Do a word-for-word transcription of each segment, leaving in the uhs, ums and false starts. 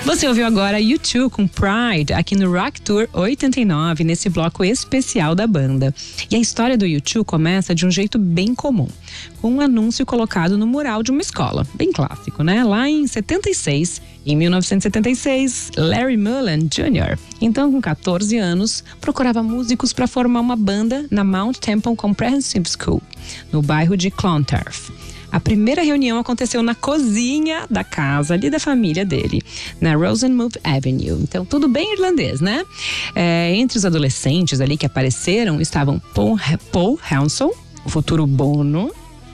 Você ouviu agora U dois com Pride aqui no Rock Tour oitenta e nove, nesse bloco especial da banda. E a história do U dois começa de um jeito bem comum, com um anúncio colocado no mural de uma escola, bem clássico, né? Lá em setenta e seis, em mil novecentos e setenta e seis, Larry Mullen Júnior, então com catorze anos, procurava músicos para formar uma banda na Mount Temple Comprehensive School, no bairro de Clontarf. A primeira reunião aconteceu na cozinha da casa ali da família dele, na Rosenmouth Avenue. Então, tudo bem irlandês, né? É, entre os adolescentes ali que apareceram estavam Paul, Paul Hansel, o futuro Bono,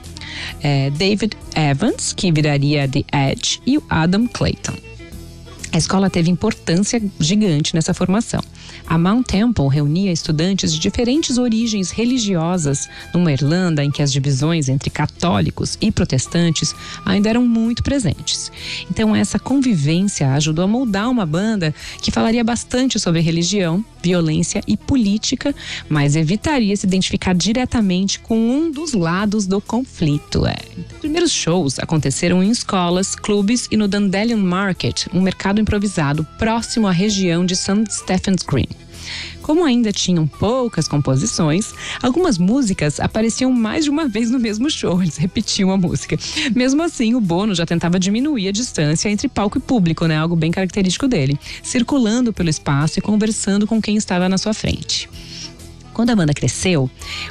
é, David Evans, que viraria The Edge, e o Adam Clayton. A escola teve importância gigante nessa formação. A Mount Temple reunia estudantes de diferentes origens religiosas numa Irlanda em que as divisões entre católicos e protestantes ainda eram muito presentes. Então essa convivência ajudou a moldar uma banda que falaria bastante sobre religião, violência e política, mas evitaria se identificar diretamente com um dos lados do conflito. É. Os primeiros shows aconteceram em escolas, clubes e no Dandelion Market, um mercado improvisado próximo à região de Saint Stephen's Green. Como ainda tinham poucas composições, algumas músicas apareciam mais de uma vez no mesmo show, eles repetiam a música. Mesmo assim, o Bono já tentava diminuir a distância entre palco e público, né? Algo bem característico dele, circulando pelo espaço e conversando com quem estava na sua frente. Quando a banda cresceu,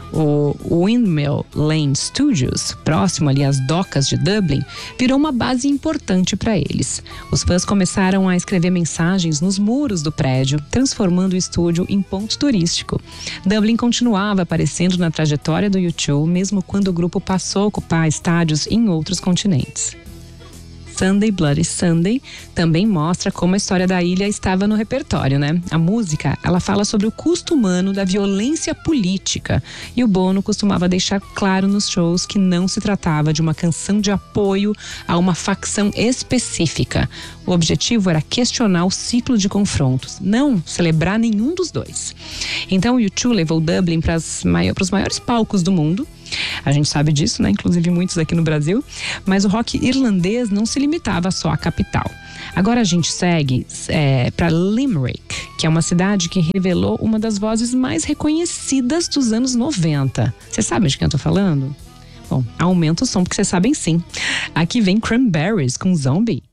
o Windmill Lane Studios, próximo ali às docas de Dublin, virou uma base importante para eles. Os fãs começaram a escrever mensagens nos muros do prédio, transformando o estúdio em ponto turístico. Dublin continuava aparecendo na trajetória do U dois, mesmo quando o grupo passou a ocupar estádios em outros continentes. Sunday Bloody Sunday também mostra como a história da ilha estava no repertório, né? A música, ela fala sobre o custo humano da violência política, e o Bono costumava deixar claro nos shows que não se tratava de uma canção de apoio a uma facção específica. O objetivo era questionar o ciclo de confrontos, não celebrar nenhum dos dois. Então o U dois levou Dublin para os maiores palcos do mundo. A gente sabe disso, né? Inclusive muitos aqui no Brasil. Mas o rock irlandês não se limitava só à capital. Agora a gente segue é, para Limerick, que é uma cidade que revelou uma das vozes mais reconhecidas dos anos noventa. Vocês sabem de quem eu tô falando? Bom, aumenta o som porque vocês sabem sim. Aqui vem Cranberries com Zombie.